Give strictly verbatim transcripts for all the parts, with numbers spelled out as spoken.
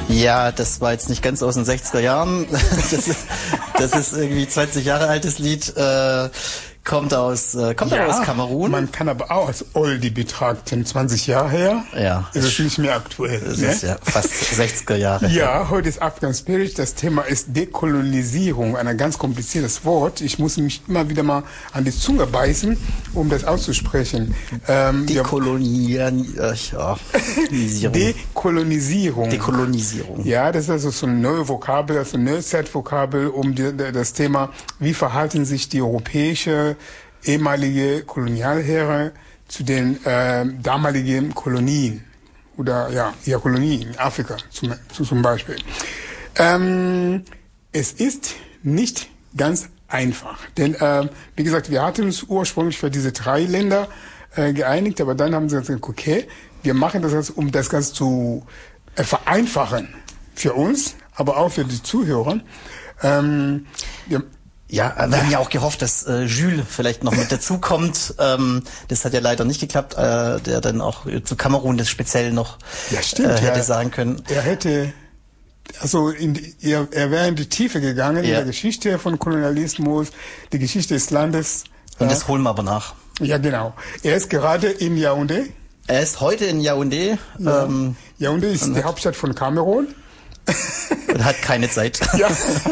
Ja, das war jetzt nicht ganz aus den sechziger Jahren. Das ist, das ist irgendwie zwanzig Jahre altes Lied. Äh, kommt aus, äh, kommt ja, aus Kamerun. Man kann aber auch als Oldie betrachten, zwanzig Jahre her. Ja. Ist es nicht mehr aktuell. Das ne? ist ja fast sechziger Jahre. Ja, heute ist African Spirit. Das Thema ist Dekolonisierung. Ein ganz kompliziertes Wort. Ich muss mich immer wieder mal an die Zunge beißen, um das auszusprechen. Ähm, Dekolonieren, äh, ja. Dekolonisierung. Dekolonisierung. Ja, das ist also so ein neues Vokabel, also ein Neuzeitvokabel, um die, das Thema, wie verhalten sich die europäische ehemalige Kolonialherren zu den äh, damaligen Kolonien oder ja, ja Kolonien in Afrika zum, zum Beispiel. Ähm, es ist nicht ganz einfach, denn äh, wie gesagt, wir hatten uns ursprünglich für diese drei Länder äh, geeinigt, aber dann haben sie gesagt, okay, wir machen das jetzt, um das Ganze zu äh, vereinfachen für uns, aber auch für die Zuhörer. Ähm, wir, Ja, wir haben ja auch gehofft, dass äh, Jules vielleicht noch mit dazukommt. Ähm, das hat ja leider nicht geklappt, äh, der dann auch zu Kamerun das speziell noch ja, stimmt, äh, hätte ja. sagen können. Er hätte, also in die, er, er wäre in die Tiefe gegangen, ja. in der Geschichte von Kolonialismus, die Geschichte des Landes. Und ja. das holen wir aber nach. Ja, genau. Er ist gerade in Yaoundé. Er ist heute in Yaoundé. Ja. Ähm, Yaoundé ist die Hauptstadt von Kamerun. Und hat keine Zeit. Ja.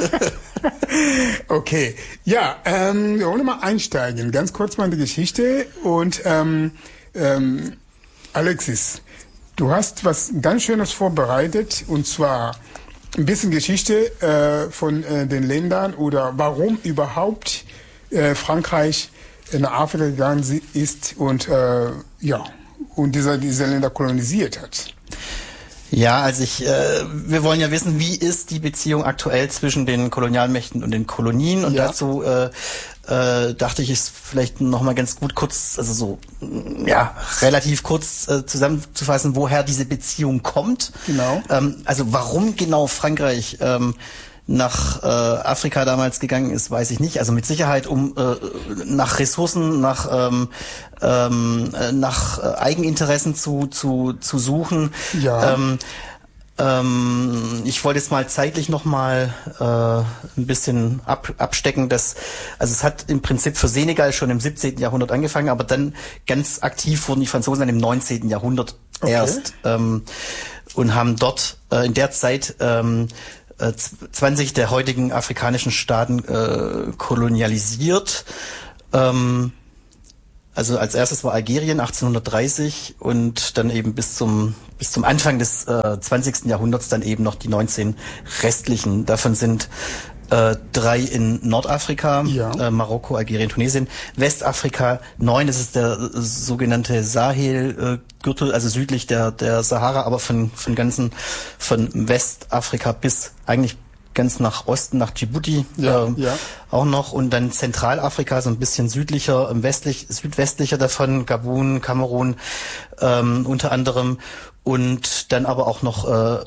Okay. Ja, ähm, wir wollen mal einsteigen. Ganz kurz mal in die Geschichte. Und ähm, ähm, Alexis, du hast was ganz Schönes vorbereitet. Und zwar ein bisschen Geschichte äh, von äh, den Ländern oder warum überhaupt äh, Frankreich nach Afrika gegangen ist und äh, ja und diese, diese Länder kolonisiert hat. Ja, also ich, äh, wir wollen ja wissen, wie ist die Beziehung aktuell zwischen den Kolonialmächten und den Kolonien und ja. dazu äh, äh, dachte ich, ist vielleicht noch mal ganz gut kurz, also so, ja, relativ kurz äh, zusammenzufassen, woher diese Beziehung kommt. Genau. Ähm, also warum genau Frankreich ähm, nach äh, Afrika damals gegangen ist, weiß ich nicht. Also mit Sicherheit um äh, nach Ressourcen, nach ähm, ähm, nach äh, Eigeninteressen zu zu zu suchen. Ja. Ähm, ähm, ich wollte jetzt mal zeitlich noch mal äh, ein bisschen ab, abstecken. Dass, also es hat im Prinzip für Senegal schon im siebzehnten Jahrhundert angefangen, aber dann ganz aktiv wurden die Franzosen dann im neunzehnten Jahrhundert okay. erst ähm, und haben dort äh, in der Zeit ähm, zwanzig der heutigen afrikanischen Staaten äh, kolonialisiert. Ähm, also als erstes war Algerien achtzehnhundertdreißig und dann eben bis zum bis zum Anfang des äh, zwanzigsten Jahrhunderts dann eben noch die neunzehn restlichen. Davon sind äh, drei in Nordafrika, ja. äh, Marokko, Algerien, Tunesien. Westafrika neun, das ist der äh, sogenannte Sahel-Gürtel, äh, also südlich der der Sahara, aber von von ganzen von Westafrika bis eigentlich ganz nach Osten, nach Djibouti ja, äh, ja. auch noch und dann Zentralafrika, so ein bisschen südlicher, westlich, südwestlicher davon, Gabun, Kamerun ähm, unter anderem und dann aber auch noch äh,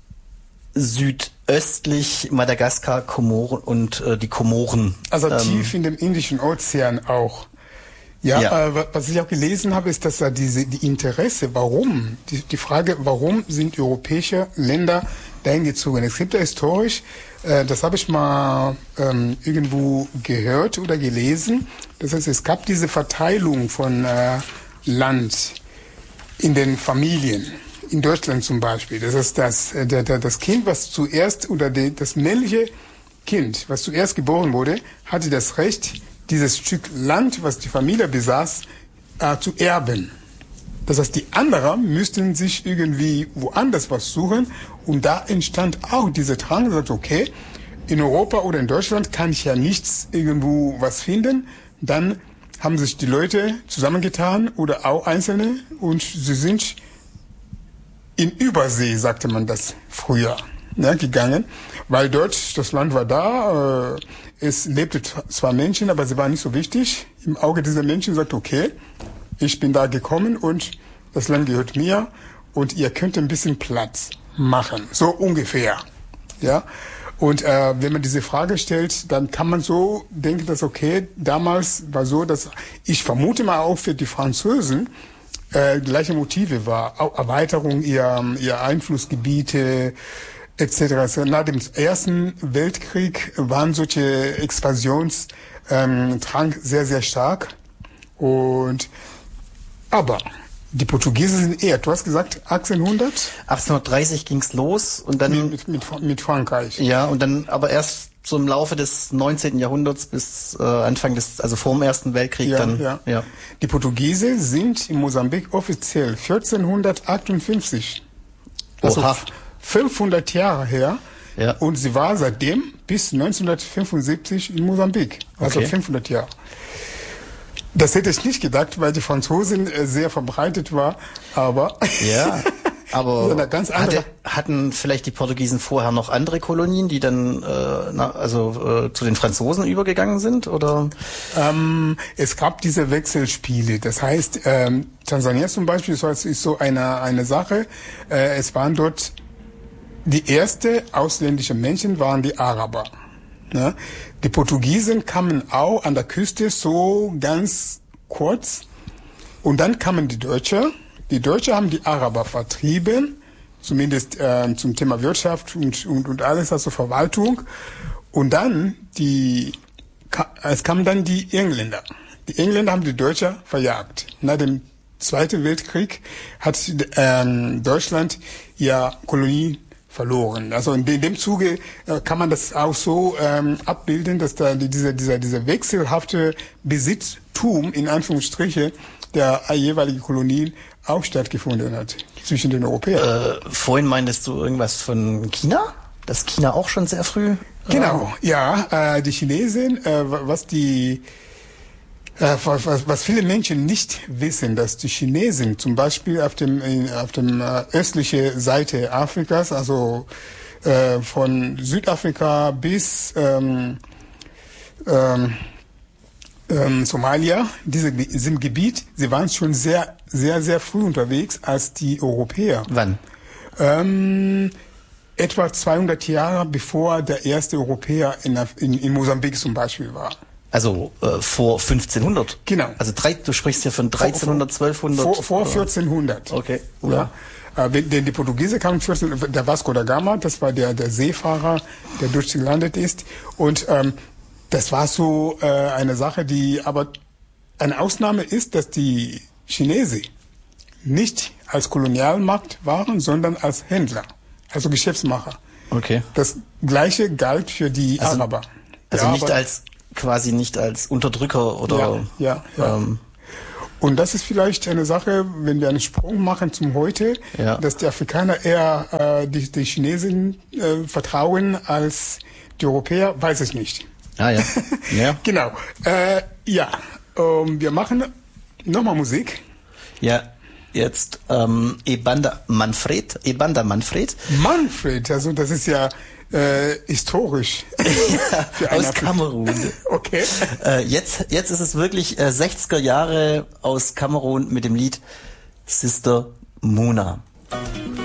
südöstlich Madagaskar, Komoren und äh, die Komoren. Also ähm, tief in dem Indischen Ozean auch. Ja, ja. Äh, was ich auch gelesen habe, ist, dass da diese die Interesse, warum, die, die Frage, warum sind europäische Länder dahin gezogen? Es gibt ja historisch, äh, das habe ich mal ähm, irgendwo gehört oder gelesen, das heißt, es gab diese Verteilung von äh, Land in den Familien. In Deutschland zum Beispiel. Das ist das, der, der, das Kind, was zuerst, oder die, das männliche Kind, was zuerst geboren wurde, hatte das Recht, dieses Stück Land, was die Familie besaß, äh, zu erben. Das heißt, die anderen müssten sich irgendwie woanders was suchen und da entstand auch dieser Drang, sagt, okay, in Europa oder in Deutschland kann ich ja nichts irgendwo was finden, dann haben sich die Leute zusammengetan oder auch Einzelne und sie sind in Übersee, sagte man das früher, ne, gegangen, weil dort, das Land war da, äh, es lebte zwar Menschen, aber sie waren nicht so wichtig. Im Auge dieser Menschen sagt, okay, ich bin da gekommen und das Land gehört mir und ihr könnt ein bisschen Platz machen, so ungefähr, ja. Und äh, wenn man diese Frage stellt, dann kann man so denken, dass okay, damals war so, dass ich vermute mal auch für die Franzosen äh, gleiche Motive war, auch Erweiterung ihrer, ihrer Einflussgebiete, et cetera. Also nach dem Ersten Weltkrieg waren solche Expansionsdrang ähm, sehr, sehr stark. Und aber die Portugiesen sind eher, du hast gesagt, achtzehnhundert? achtzehnhundertdreißig ging's los und dann... Mit, mit, mit Frankreich. Ja, und dann aber erst so im Laufe des neunzehnten Jahrhunderts bis äh, Anfang des, also vor dem Ersten Weltkrieg Ja, dann. ja. Ja. Die Portugiesen sind in Mosambik offiziell vierzehnhundertachtundfünfzig. Also Oha. fünfhundert Jahre her. Ja. Und sie war seitdem bis neunzehnhundertfünfundsiebzig in Mosambik. Also Okay. fünfhundert Jahre. Das hätte ich nicht gedacht, weil die Franzosen äh, sehr verbreitet war, aber Ja, aber eine ganz andere- hatte, hatten vielleicht die Portugiesen vorher noch andere Kolonien, die dann äh, na, also äh, zu den Franzosen übergegangen sind, oder? ähm, es gab diese Wechselspiele. Das heißt, ähm, Tansania zum Beispiel ist so, ist so eine, eine Sache. Äh, es waren dort die erste ausländische Menschen waren die Araber. Ne? Die Portugiesen kamen auch an der Küste so ganz kurz und dann kamen die Deutschen. Die Deutschen haben die Araber vertrieben, zumindest äh, zum Thema Wirtschaft und, und, und alles, also Verwaltung. Und dann die, es kamen dann die Engländer. Die Engländer haben die Deutschen verjagt. Nach dem Zweiten Weltkrieg hat ähm, Deutschland ja Kolonien verloren. Also in dem, dem Zuge äh, kann man das auch so ähm, abbilden, dass da die, dieser, dieser, dieser wechselhafte Besitztum in Anführungsstriche der jeweiligen Kolonien auch stattgefunden hat zwischen den Europäern. Äh, vorhin meintest du irgendwas von China? Dass China auch schon sehr früh... Äh, Genau, ja, äh, die Chinesen, äh, was die Äh, was, was viele Menschen nicht wissen, dass die Chinesen zum Beispiel auf dem auf dem äh, östlichen Seite Afrikas, also äh, von Südafrika bis ähm, ähm, ähm, Somalia, diese, diesem Gebiet, sie waren schon sehr sehr sehr früh unterwegs als die Europäer. Wann? Ähm, etwa zweihundert Jahre bevor der erste Europäer in, in, in Mosambik zum Beispiel war. Also äh, vor fünfzehnhundert? Genau. Also drei, du sprichst hier von dreizehnhundert, zwölfhundert? Vor, vor vierzehnhundert. Okay. Ja. Äh, denn die Portugiesen kamen vierzehn, der Vasco da Gama, das war der, der Seefahrer, der durchgelandet ist. Und ähm, das war so äh, eine Sache, die aber eine Ausnahme ist, dass die Chinesen nicht als Kolonialmacht waren, sondern als Händler, also Geschäftsmacher. Okay. Das Gleiche galt für die Also- Araber. Also Die nicht Araber- als, quasi nicht als Unterdrücker oder... Ja, ja, ja. Ähm, Und das ist vielleicht eine Sache, wenn wir einen Sprung machen zum Heute, Ja. dass die Afrikaner eher äh, die, die Chinesen äh, vertrauen als die Europäer, weiß ich nicht. ah ja. ja. Genau. Äh, ja, ähm, wir machen nochmal Musik. Ja, jetzt ähm, Ebanda Manfred, Ebanda Manfred Manfred, also das ist ja äh, historisch. Für einen aus Afri- Kamerun. Okay. Äh, jetzt, jetzt ist es wirklich äh, sechziger Jahre aus Kamerun mit dem Lied Sister Mona.